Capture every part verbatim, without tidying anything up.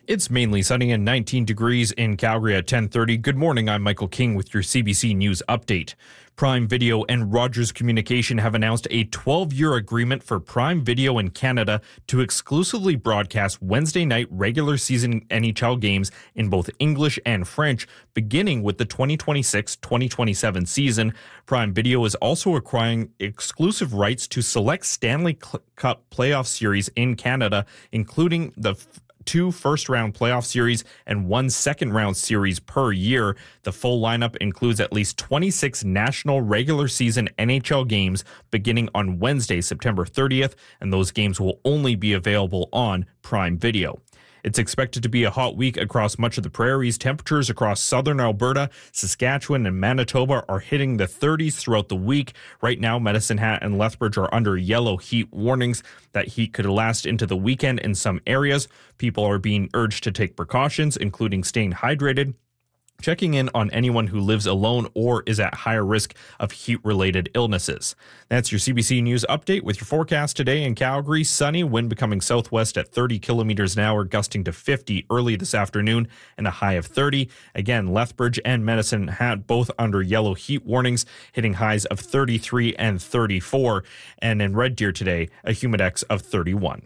It's mainly sunny and nineteen degrees in Calgary at ten thirty. Good morning, I'm Michael King with your C B C News Update. Prime Video and Rogers Communication have announced a twelve-year agreement for Prime Video in Canada to exclusively broadcast Wednesday night regular season N H L games in both English and French, beginning with the twenty twenty-six twenty twenty-seven season. Prime Video is also acquiring exclusive rights to select Stanley Cup playoff series in Canada, including the two first-round playoff series and one second-round series per year. The full lineup includes at least twenty-six national regular season N H L games beginning on Wednesday, September thirtieth, and those games will only be available on Prime Video. It's expected to be a hot week across much of the prairies. Temperatures across southern Alberta, Saskatchewan, and Manitoba are hitting the thirties throughout the week. Right now, Medicine Hat and Lethbridge are under yellow heat warnings. That heat could last into the weekend in some areas. People are being urged to take precautions, including staying hydrated, checking in on anyone who lives alone or is at higher risk of heat-related illnesses. That's your C B C News Update with your forecast today in Calgary. Sunny, wind becoming southwest at thirty kilometers an hour, gusting to fifty early this afternoon and a high of thirty. Again, Lethbridge and Medicine Hat both under yellow heat warnings, hitting highs of thirty-three and thirty-four. And in Red Deer today, a humidex of thirty-one.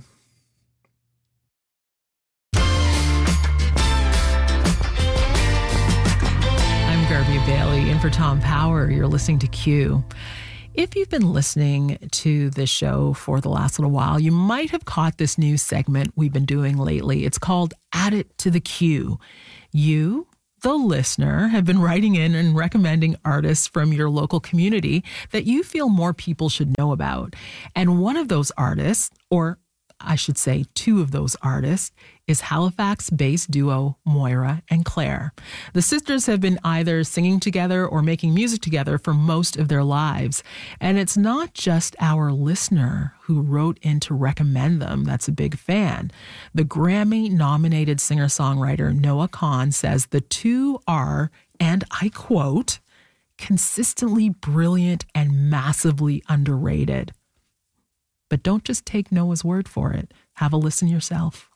Garvey Bailey in for Tom Power. You're listening to Q. If you've been listening to this show for the last little while, you might have caught this new segment we've been doing lately. It's called Add It to the Q. You, the listener, have been writing in and recommending artists from your local community that you feel more people should know about. And one of those artists, or I should say two of those artists, is Halifax-based duo Moira and Claire. The sisters have been either singing together or making music together for most of their lives. And it's not just our listener who wrote in to recommend them that's a big fan. The Grammy-nominated singer-songwriter Noah Kahan says the two are, and I quote, consistently brilliant and massively underrated. But don't just take Noah's word for it. Have a listen yourself.